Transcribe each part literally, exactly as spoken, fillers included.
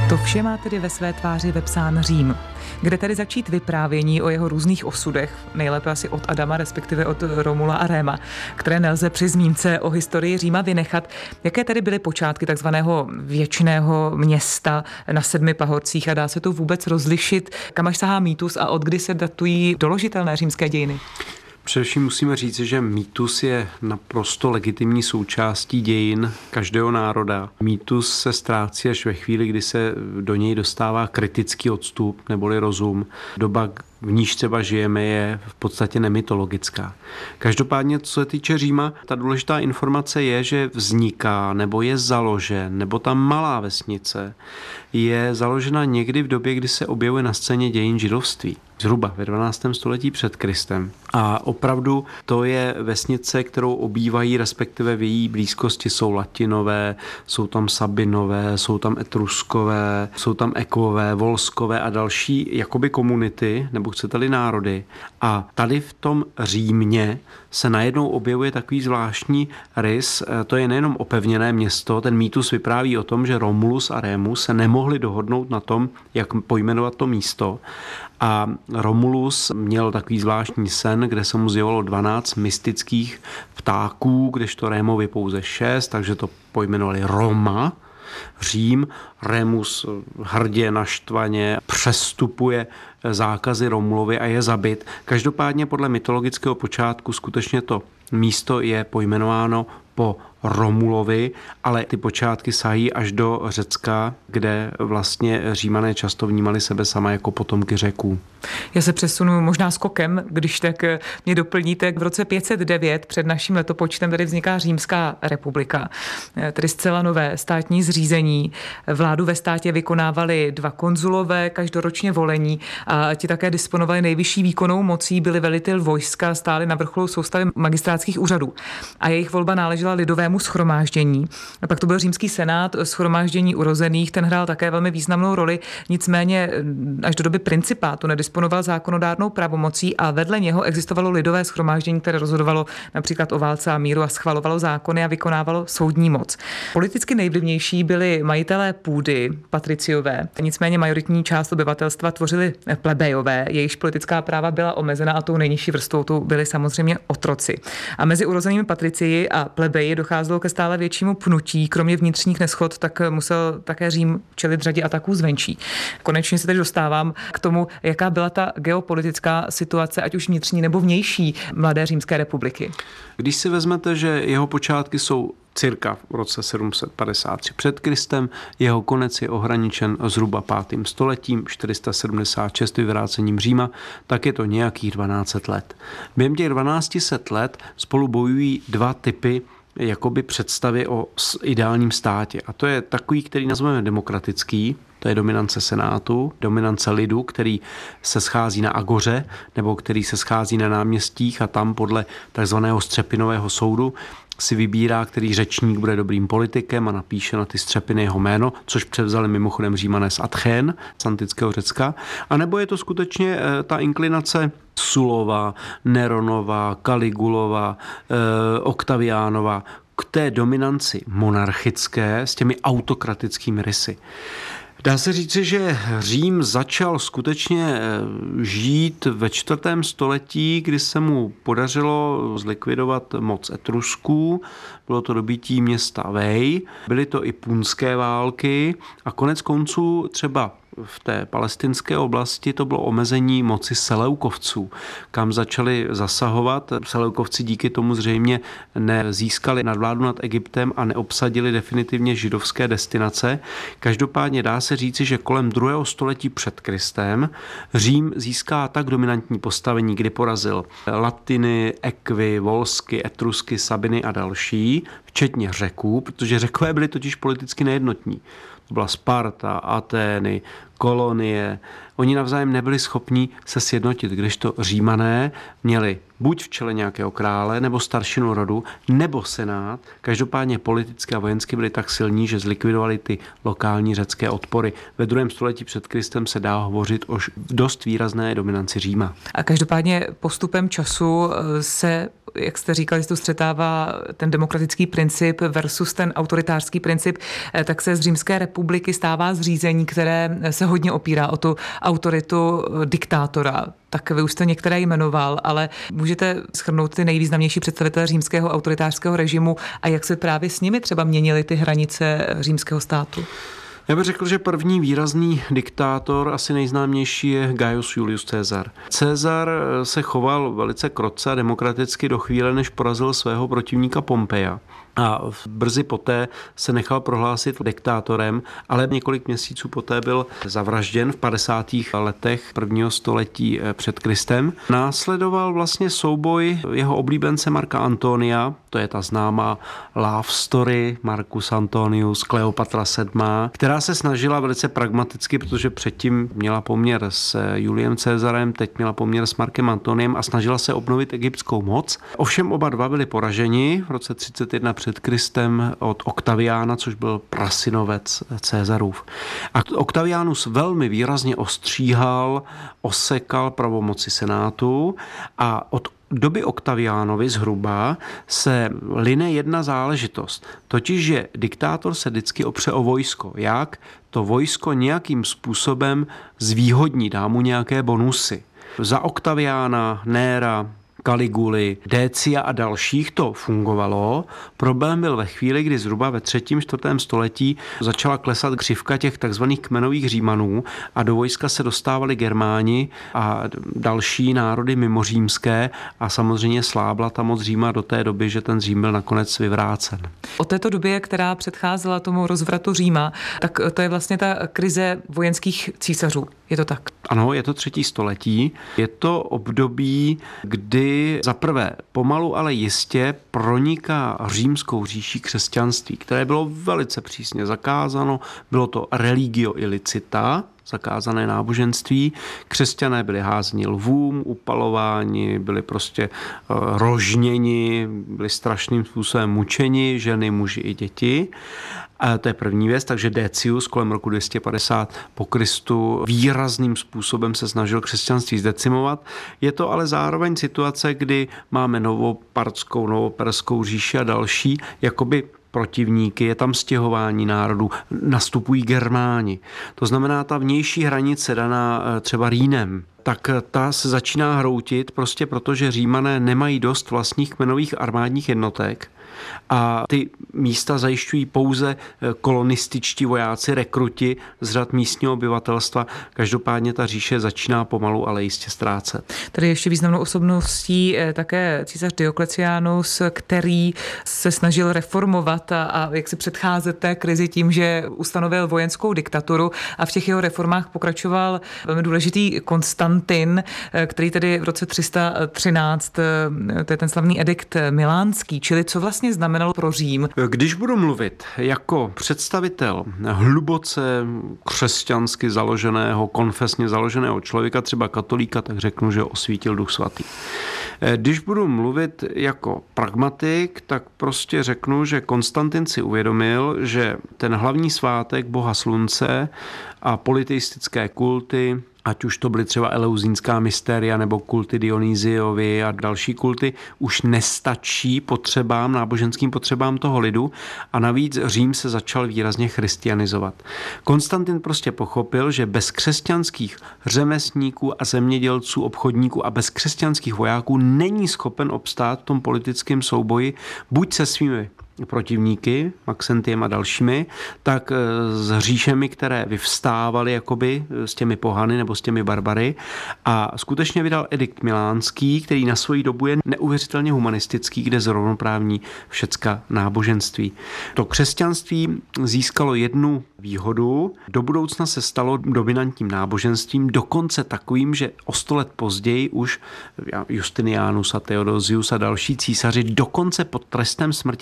To vše má tedy ve své tváři vepsán Řím. Kde tedy začít vyprávění o jeho různých osudech, nejlépe asi od Adama, respektive od Romula a Réma, které nelze při zmínce o historii Říma vynechat. Jaké tedy byly počátky takzvaného věčného města na sedmi pahorcích a dá se tu vůbec rozlišit, kam až sahá mýtus a od kdy se datují doložitelné římské dějiny? Především musíme říct, že mýtus je naprosto legitimní součástí dějin každého národa. Mýtus se ztrácí až ve chvíli, kdy se do něj dostává kritický odstup neboli rozum. Doba, v níž třeba žijeme, je v podstatě nemytologická. Každopádně, co se týče Říma, ta důležitá informace je, že vzniká nebo je založen, nebo ta malá vesnice je založena někdy v době, kdy se objevuje na scéně dějin židovství. Zhruba ve dvanáctém století před Kristem. A opravdu to je vesnice, kterou obývají, respektive v její blízkosti jsou Latinové, jsou tam Sabinové, jsou tam Etruskové, jsou tam Ekové, Volskové a další jakoby komunity, nebo chcete-li národy. A tady v tom Římě se najednou objevuje takový zvláštní rys. To je nejenom opevněné město, ten mýtus vypráví o tom, že Romulus a Rémus se nemohli dohodnout na tom, jak pojmenovat to místo. A Romulus měl takový zvláštní sen, kde se mu zjevilo dvanáct mystických ptáků, kdežto Rémovi pouze šest, takže to pojmenovali Roma, Řím. Rémus hrdě naštvaně přestupuje zákazy Romulovi a je zabit. Každopádně podle mytologického počátku skutečně to místo je pojmenováno po Romulovi, ale ty počátky sahají až do Řecka, kde vlastně Římané často vnímali sebe sama jako potomky Řeků. Já se přesunu možná skokem, když tak mě doplníte. V roce pět set devět před naším letopočtem tady vzniká Římská republika, tedy zcela nové státní zřízení. Vládu ve státě vykonávali dva konzulové, každoročně volení, a ti také disponovali nejvyšší výkonnou mocí, byli velitel vojska, stáli na vrcholu soustavy magistrátských úřadů. A jejich volba náležela lidovému shromáždění. A pak to byl římský senát, shromáždění urozených, ten hrál také velmi významnou roli, nicméně až do doby principátu nedisponoval zákonodárnou pravomocí a vedle něho existovalo lidové shromáždění, které rozhodovalo například o válce a míru a schvalovalo zákony a vykonávalo soudní moc. Politicky nejvlivnější byli majitelé půdy, patriciové, nicméně majoritní část obyvatelstva tvořili plebejové, jejichž politická práva byla omezena a tou nejnižší vrstvou tu byli samozřejmě otroci. A mezi urozenými patricii a plebeji docházelo ke stále většímu pnutí, kromě vnitřních neschod, tak musel také Řím čelit řadě ataků zvenčí. Konečně se teď dostávám k tomu, jaká byla ta geopolitická situace, ať už vnitřní nebo vnější mladé Římské republiky. Když si vezmete, že jeho počátky jsou cirka v roce sedm set padesát tři před Kristem, jeho konec je ohraničen zhruba pátým stoletím, čtyři sta sedmdesát šest vyvrácením Říma, tak je to nějakých dvanáct set let. Během těch dvanáct set let spolu bojují dva typy jakoby představy o ideálním státě. A to je takový, který nazveme demokratický, to je dominance senátu, dominance lidu, který se schází na agoře, nebo který se schází na náměstích a tam podle takzvaného střepinového soudu si vybírá, který řečník bude dobrým politikem a napíše na ty střepiny jeho jméno, což převzali mimochodem Římané z Atchén, z antického Řecka. A nebo je to skutečně ta inklinace Sulova, Neronova, Kaligulova, eh, Oktaviánova k té dominanci monarchické s těmi autokratickými rysy. Dá se říci, že Řím začal skutečně žít ve čtvrtém století, kdy se mu podařilo zlikvidovat moc Etrusků. Bylo to dobytí města Vej, byly to i punské války a konec konců třeba v té palestinské oblasti to bylo omezení moci Seleukovců, kam začali zasahovat. Seleukovci díky tomu zřejmě nezískali nadvládu nad Egyptem a neobsadili definitivně židovské destinace. Každopádně dá se říci, že kolem druhého století před Kristem Řím získá tak dominantní postavení, kdy porazil Latiny, Ekvy, Volsky, Etrusky, Sabiny a další, včetně Řeků, protože Řekové byli totiž politicky nejednotní. To byla Sparta, Atény, kolonie. Oni navzájem nebyli schopni se sjednotit, kdežto Římané měli buď v čele nějakého krále, nebo staršinu rodu, nebo senát. Každopádně politicky a vojensky byli tak silní, že zlikvidovali ty lokální řecké odpory. Ve druhém století před Kristem se dá hovořit o dost výrazné dominanci Říma. A každopádně postupem času se, jak jste říkali, tu střetává ten demokratický princip versus ten autoritářský princip, tak se z Římské republiky stává zřízení, které se hodně opírá o tu autoritu diktátora. Tak vy už jste některé jmenoval, ale můžete shrnout ty nejvýznamnější představitele římského autoritářského režimu a jak se právě s nimi třeba měnily ty hranice římského státu? Já bych řekl, že první výrazný diktátor, asi nejznámější, je Gaius Julius Caesar. Caesar se choval velice krotce a demokraticky do chvíle, než porazil svého protivníka Pompeja. A brzy poté se nechal prohlásit diktátorem, ale několik měsíců poté byl zavražděn v padesátých letech prvního století před Kristem. Následoval vlastně souboj jeho oblíbence Marka Antonia, to je ta známá love story Marcus Antonius, Kleopatra sedmá, která se snažila velice pragmaticky, protože předtím měla poměr s Juliem Cezarem, teď měla poměr s Markem Antoniem a snažila se obnovit egyptskou moc. Ovšem oba dva byli poraženi v roce třicet jedna před Kristem od Octaviana, což byl prasynovec Cezarův. A Octavianus velmi výrazně ostříhal, osekal pravomoci senátu a od doby Octavianovi zhruba se line jedna záležitost, totiž že diktátor se vždycky opře o vojsko. Jak? To vojsko nějakým způsobem zvýhodní, dá mu nějaké bonusy. Za Octaviana, Néra, Kaliguly, Décia a dalších to fungovalo. Problém byl ve chvíli, kdy zhruba ve třetím, čtvrtém století začala klesat křivka těch takzvaných kmenových Římanů a do vojska se dostávali Germáni a další národy mimořímské a samozřejmě slábla ta moc Říma do té doby, že ten Řím byl nakonec vyvrácen. O této době, která předcházela tomu rozvratu Říma, tak to je vlastně ta krize vojenských císařů. Je to tak? Ano, je to třetí století. Je to období, kdy zaprvé pomalu, ale jistě proniká římskou říší křesťanství, které bylo velice přísně zakázáno. Bylo to religio illicita, zakázané náboženství. Křesťané byli házeni lvům, upalováni, byli prostě rožněni, byli strašným způsobem mučeni, ženy, muži i děti. A to je první věc, takže Decius kolem roku dvě stě padesát po Kristu výrazným způsobem se snažil křesťanství zdecimovat. Je to ale zároveň situace, kdy máme novopartskou, novoperskou říši a další, jakoby protivníky, je tam stěhování národů, nastupují Germáni. To znamená, ta vnější hranice daná třeba Rýnem, tak ta se začíná hroutit prostě proto, že Římané nemají dost vlastních kmenových armádních jednotek a ty místa zajišťují pouze kolonističtí vojáci, rekruti z řad místního obyvatelstva. Každopádně ta říše začíná pomalu, ale jistě ztrácet. Tady ještě významnou osobností také císař Diocletianus, který se snažil reformovat a, a jak si předcházet té krizi tím, že ustanovil vojenskou diktaturu a v těch jeho reformách pokračoval velmi důležitý Konstantin, který tedy v roce tři sta třináct, to je ten slavný edikt milánský, čili co vlastně znamenalo pro Řím. Když budu mluvit jako představitel hluboce křesťansky založeného, konfesně založeného člověka, třeba katolíka, tak řeknu, že osvítil Duch Svatý. Když budu mluvit jako pragmatik, tak prostě řeknu, že Konstantin si uvědomil, že ten hlavní svátek Boha Slunce a polyteistické kulty, ať už to byly třeba eleuzínská mystéria nebo kulty Dionýziovi a další kulty, už nestačí potřebám, náboženským potřebám toho lidu a navíc Řím se začal výrazně christianizovat. Konstantin prostě pochopil, že bez křesťanských řemeslníků a zemědělců, obchodníků a bez křesťanských vojáků není schopen obstát v tom politickém souboji buď se svými protivníky, Maxentiem a dalšími, tak s říšemi, které vyvstávaly jakoby s těmi pohany nebo s těmi barbary a skutečně vydal edikt milánský, který na svoji dobu je neuvěřitelně humanistický, kde zrovnoprávní všecka náboženství. To křesťanství získalo jednu výhodu, do budoucna se stalo dominantním náboženstvím, dokonce takovým, že o sto let později už Justinianus a Theodosius a další císaři dokonce pod trestem smrti zakazovali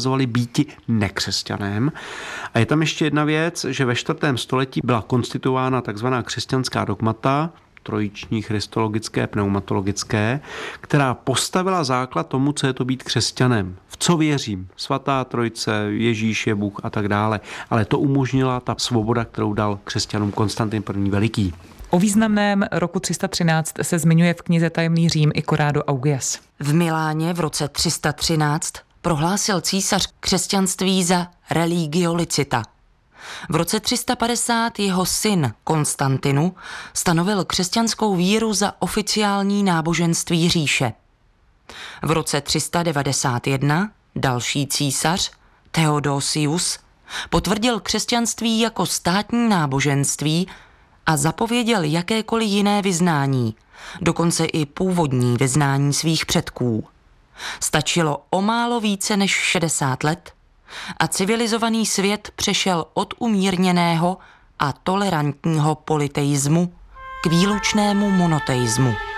ukazovali býti nekřesťanem. A je tam ještě jedna věc, že ve čtvrtém století byla konstituována takzvaná křesťanská dogmata, trojiční, christologické, pneumatologické, která postavila základ tomu, co je to být křesťanem. V co věřím? Svatá trojice, Ježíš je Bůh a tak dále. Ale to umožnila ta svoboda, kterou dal křesťanům Konstantin první Veliký. O významném roku tři sta třináct se zmiňuje v knize Tajemný Řím i Corrado Augias. V Miláně v roce tři sta třináct prohlásil císař křesťanství za religio licita. V roce tři sta padesát jeho syn Konstantinu stanovil křesťanskou víru za oficiální náboženství říše. V roce tři sta devadesát jedna další císař Theodosius potvrdil křesťanství jako státní náboženství a zapověděl jakékoliv jiné vyznání, dokonce i původní vyznání svých předků. Stačilo o málo více než šedesát let a civilizovaný svět přešel od umírněného a tolerantního polyteismu k výlučnému monoteismu.